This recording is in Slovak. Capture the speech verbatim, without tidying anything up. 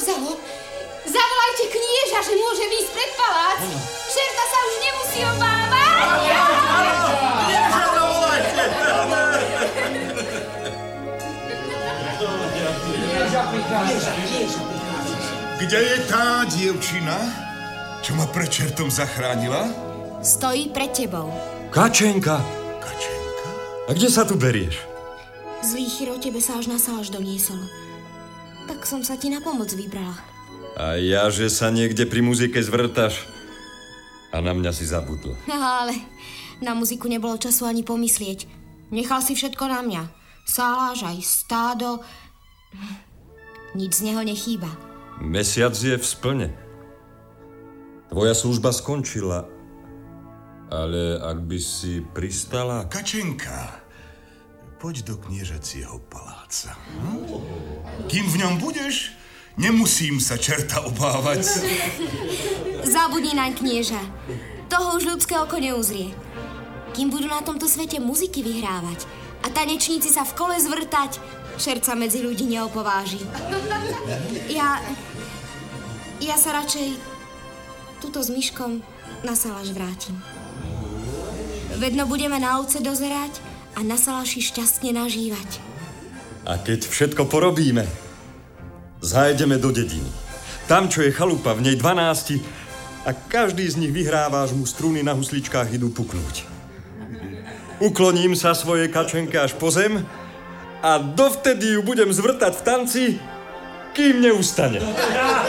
stalo? Zavolajte knieža, že môže výjsť pred palác. Čerta sa už nemusí obávať. Knieža zavolajte. Kde je tá dievčina, čo ma pred čertom zachránila? Stojí pred tebou. Kačenka. Kačenka? A kde sa tu berieš? Zlý Chiro tebe sa až na salaš doniesol. Tak som sa ti na pomoc vybrala. A ja, že sa niekde pri muzike zvrtaš a na mňa si zabudla. Ale na muziku nebolo času ani pomyslieť. Nechal si všetko na mňa. Saláž aj stádo. Nič z neho nechýba. Mesiac je v splne. Tvoja služba skončila. Ale ak by si pristala... Kačenka, poď do kniežacieho paláca. Hm? Kým v ňom budeš, nemusím sa čerta obávať. Zabudni naň, knieža. Toho už ľudské oko neuzrie. Kým budú na tomto svete muziky vyhrávať a tanečníci sa v kole zvrtať, čert sa medzi ľudí neopováži. Ja... Ja sa radšej tuto s Myškom na salaš vrátim. Vedno budeme na ovce dozerať a na salaši šťastne nažívať. A keď všetko porobíme, zajdeme do dediny. Tam, čo je chalupa, v nej dvanásti a každý z nich vyhráva, až mu struny na husličkách idú puknúť. Ukloním sa svojej kačenke až po zem a dovtedy ju budem zvrtať v tanci, kým neustane.